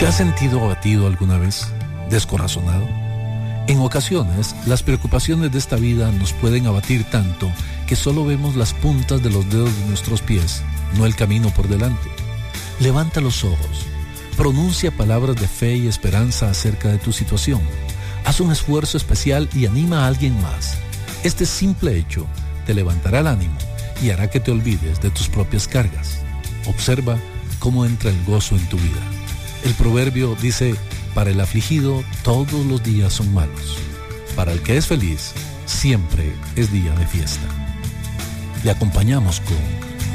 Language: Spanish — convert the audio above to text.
¿Te has sentido abatido alguna vez? ¿Descorazonado? En ocasiones, las preocupaciones de esta vida nos pueden abatir tanto que solo vemos las puntas de los dedos de nuestros pies, no el camino por delante. Levanta los ojos, pronuncia palabras de fe y esperanza acerca de tu situación. Haz un esfuerzo especial y anima a alguien más. Este simple hecho te levantará el ánimo y hará que te olvides de tus propias cargas. Observa cómo entra el gozo en tu vida. El proverbio dice: para el afligido todos los días son malos. Para el que es feliz, siempre es día de fiesta. Le acompañamos con